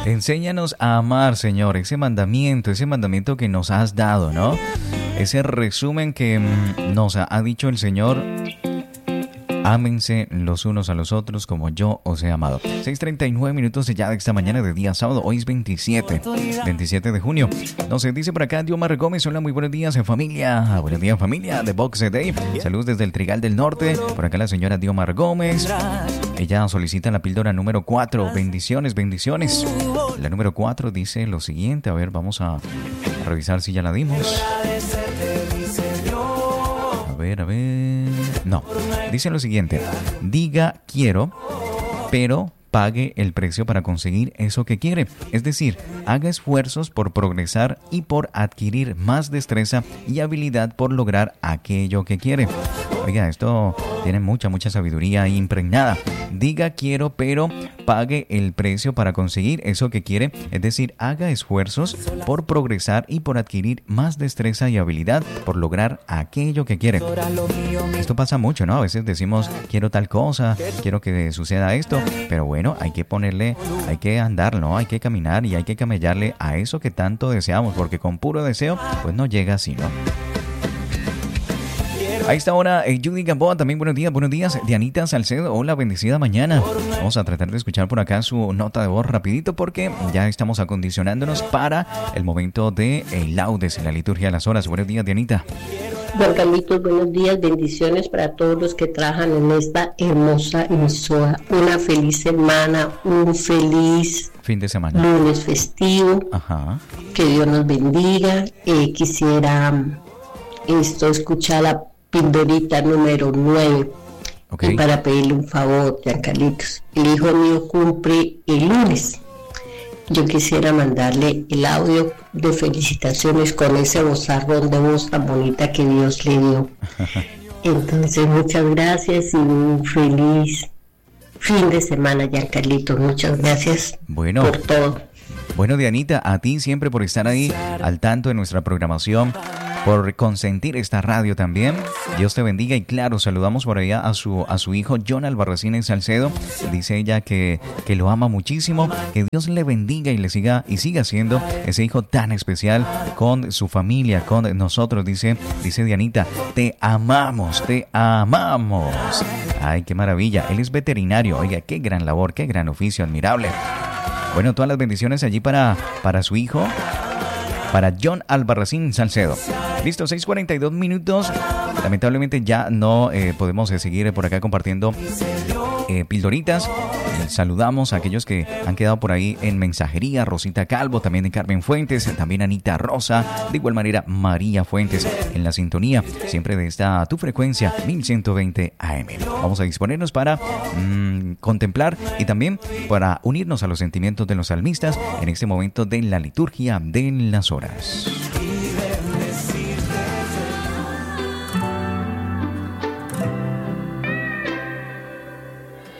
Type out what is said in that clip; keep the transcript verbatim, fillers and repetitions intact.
Enséñanos a amar, Señor, ese mandamiento, ese mandamiento que nos has dado, ¿no? Ese resumen que mmm, nos ha, ha dicho el Señor. Ámense los unos a los otros como yo os he amado. seis treinta y nueve minutos ya de esta mañana de día sábado. Hoy es veintisiete de junio. Nos dice por acá Diomar Gómez. Hola, muy buenos días en familia. Buenos días familia de Box Day. Saludos desde el Trigal del Norte. Por acá la señora Diomar Gómez. Ella solicita la píldora número cuatro. Bendiciones, bendiciones. La número cuatro dice lo siguiente. A ver, vamos a revisar si ya la dimos. A ver, a ver... No, dice lo siguiente. Diga quiero, pero pague el precio para conseguir eso que quiere. Es decir, haga esfuerzos por progresar y por adquirir más destreza y habilidad por lograr aquello que quiere. Oiga, esto tiene mucha, mucha sabiduría impregnada. Diga quiero, pero pague el precio para conseguir eso que quiere. Es decir, haga esfuerzos por progresar y por adquirir más destreza y habilidad por lograr aquello que quiere. Esto pasa mucho, ¿no? A veces decimos, quiero tal cosa, quiero que suceda esto, pero bueno, hay que ponerle, hay que andar, ¿no? Hay que caminar y hay que camellarle a eso que tanto deseamos, porque con puro deseo, pues no llega así, ¿no? A esta hora, eh, Judy Gamboa, también buenos días, buenos días. Dianita Salcedo, hola, bendecida mañana. Vamos a tratar de escuchar por acá su nota de voz rapidito porque ya estamos acondicionándonos para el momento de el laudes en la liturgia de las horas. Buenos días, Dianita. Juan Carlitos, buenos días, bendiciones para todos los que trabajan en esta hermosa emisora. Una feliz semana, un feliz fin de semana. Lunes festivo. Ajá. Que Dios nos bendiga. Eh, quisiera esto escuchar la pildorita número nueve. Okay. Y para pedirle un favor, Giancarlitos. El hijo mío cumple el lunes. Yo quisiera mandarle el audio de felicitaciones con ese vozarrón de voz tan bonita que Dios le dio. Entonces, muchas gracias y un feliz fin de semana, Giancarlitos. Muchas gracias bueno, por todo. Bueno, Dianita, a ti siempre por estar ahí al tanto de nuestra programación, por consentir esta radio también. Dios te bendiga y claro, saludamos por allá a su a su hijo John Albarracín en Salcedo. Dice ella que, que lo ama muchísimo, que Dios le bendiga y le siga y siga siendo ese hijo tan especial con su familia, con nosotros. Dice, dice Dianita, te amamos, te amamos. Ay, qué maravilla. Él es veterinario. Oiga, qué gran labor, qué gran oficio, admirable. Bueno, todas las bendiciones allí para, para su hijo, para John Albarracín Salcedo. Listo, seis cuarenta y dos minutos. Lamentablemente ya no eh, podemos eh, seguir por acá compartiendo eh, pildoritas. Eh, saludamos a aquellos que han quedado por ahí en mensajería. Rosita Calvo, también de Carmen Fuentes, también Anita Rosa, de igual manera María Fuentes en la sintonía, siempre de esta tu frecuencia mil ciento veinte A M. Vamos a disponernos para mmm, contemplar y también para unirnos a los sentimientos de los salmistas en este momento de la liturgia de las horas.